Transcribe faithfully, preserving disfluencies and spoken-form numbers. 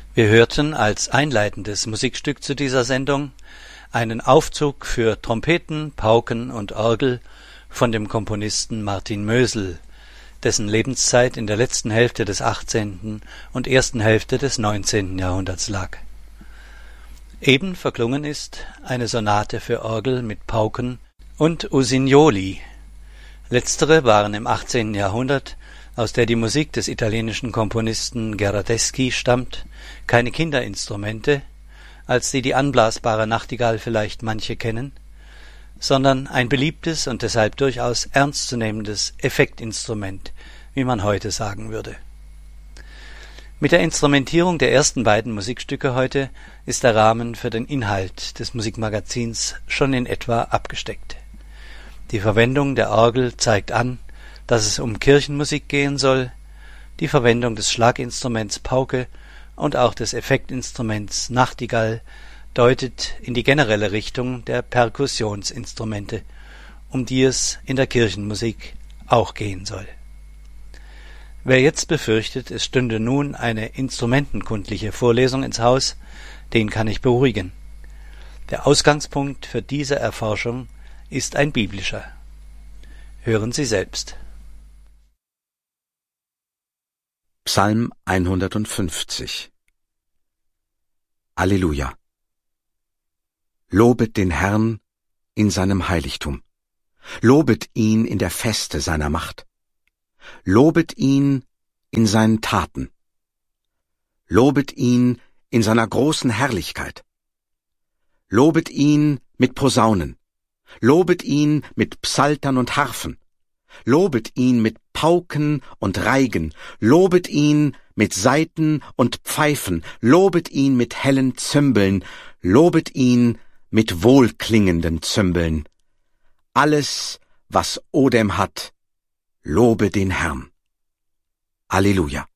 Wir hörten als einleitendes Musikstück zu dieser Sendung einen Aufzug für Trompeten, Pauken und Orgel von dem Komponisten Martin Mösel, dessen Lebenszeit in der letzten Hälfte des achtzehnten und ersten Hälfte des neunzehnten Jahrhunderts lag. Eben verklungen ist eine Sonate für Orgel mit Pauken und Usignoli. Letztere waren im achtzehnten Jahrhundert, aus der die Musik des italienischen Komponisten Gherardeschi stammt, keine Kinderinstrumente, als die die anblasbare Nachtigall vielleicht manche kennen, sondern ein beliebtes und deshalb durchaus ernstzunehmendes Effektinstrument, wie man heute sagen würde. Mit der Instrumentierung der ersten beiden Musikstücke heute ist der Rahmen für den Inhalt des Musikmagazins schon in etwa abgesteckt. Die Verwendung der Orgel zeigt an, dass es um Kirchenmusik gehen soll, die Verwendung des Schlaginstruments Pauke und auch des Effektinstruments Nachtigall deutet in die generelle Richtung der Perkussionsinstrumente, um die es in der Kirchenmusik auch gehen soll. Wer jetzt befürchtet, es stünde nun eine instrumentenkundliche Vorlesung ins Haus, den kann ich beruhigen. Der Ausgangspunkt für diese Erforschung ist ein biblischer. Hören Sie selbst. Psalm hundertfünfzig. Alleluja. Lobet den Herrn in seinem Heiligtum. Lobet ihn in der Feste seiner Macht. Lobet ihn in seinen Taten. Lobet ihn in seiner großen Herrlichkeit. Lobet ihn mit Posaunen. Lobet ihn mit Psaltern und Harfen. Lobet ihn mit Pauken und Reigen. Lobet ihn mit Saiten und Pfeifen. Lobet ihn mit hellen Zymbeln. Lobet ihn mit wohlklingenden Zymbeln. Alles, was Odem hat, lobe den Herrn. Alleluja.